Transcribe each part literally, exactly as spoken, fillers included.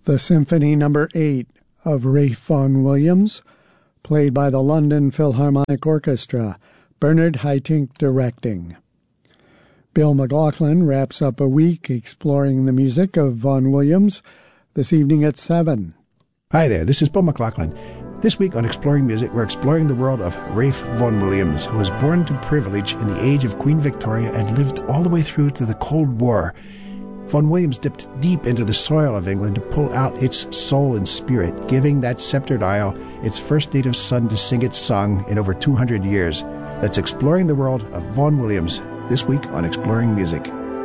the Symphony Number eight of Ralph Vaughan Williams, played by the London Philharmonic Orchestra, Bernard Haitink directing. Bill McLaughlin wraps up a week exploring the music of Vaughan Williams this evening at seven. Hi there, this is Bill McLaughlin. This week on Exploring Music, we're exploring the world of Ralph Vaughan Williams, who was born to privilege in the age of Queen Victoria and lived all the way through to the Cold War. Vaughan Williams dipped deep into the soil of England to pull out its soul and spirit, giving that sceptered isle its first native son to sing its song in over two hundred years. That's Exploring the World of Vaughan Williams, this week on Exploring Music.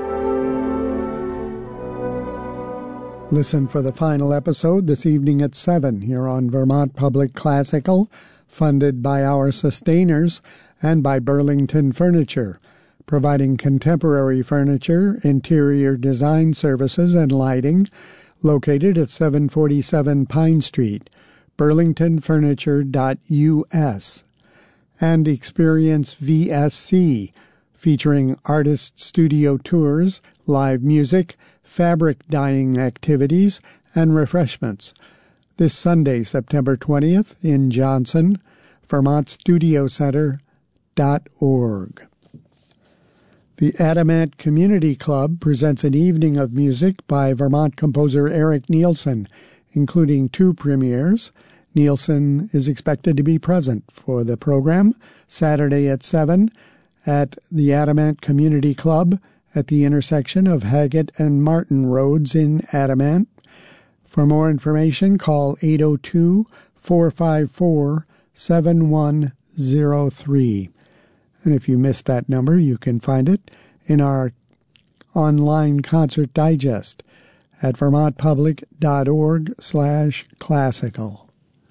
Listen for the final episode this evening at seven here on Vermont Public Classical, funded by our sustainers and by Burlington Furniture, providing contemporary furniture, interior design services, and lighting, located at seven forty-seven Pine Street, burlington furniture dot U S, and Experience V S C, featuring artist studio tours, live music, fabric dyeing activities, and refreshments. This Sunday, September twentieth, in Johnson, vermont studio center dot org. The Adamant Community Club presents an evening of music by Vermont composer Eric Nielsen, including two premieres. Nielsen is expected to be present for the program Saturday at seven at the Adamant Community Club at the intersection of Haggett and Martin Roads in Adamant. For more information, call eight oh two, four five four, seven one oh three. And if you missed that number, you can find it in our online concert digest at vermontpublic.org slash classical.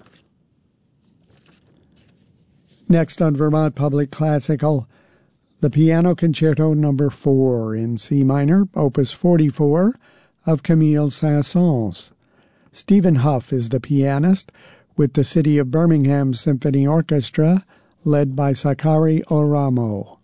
Next on Vermont Public Classical, the Piano Concerto Number four in C minor, Opus forty-four, of Camille Saint-Saëns. Stephen Huff is the pianist, with the City of Birmingham Symphony Orchestra, led by Sakari Oramo.